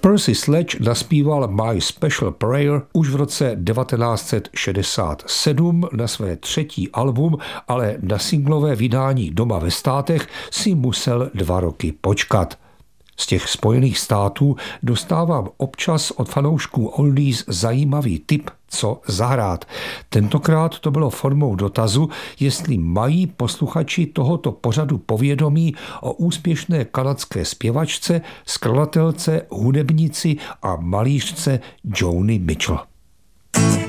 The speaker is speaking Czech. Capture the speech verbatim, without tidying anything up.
Percy Sledge naspíval My Special Prayer už v roce devatenáct set šedesát sedm na své třetí album, ale na singlové vydání doma ve státech si musel dva roky počkat. Z těch Spojených států dostávám občas od fanoušků oldies zajímavý tip, co zahrát. Tentokrát to bylo formou dotazu, jestli mají posluchači tohoto pořadu povědomí o úspěšné kanadské zpěvačce, skladatelce, hudebnici a malířce Joni Mitchell.